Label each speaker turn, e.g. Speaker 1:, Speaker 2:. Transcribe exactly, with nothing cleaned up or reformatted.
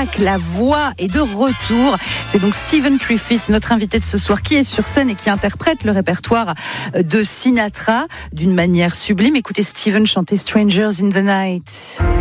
Speaker 1: Track, la voix est de retour. C'est donc Stephen Triffitt, notre invité de ce soir, qui est sur scène et qui interprète le répertoire de Sinatra d'une manière sublime. Écoutez Stephen chanter Strangers in the Night.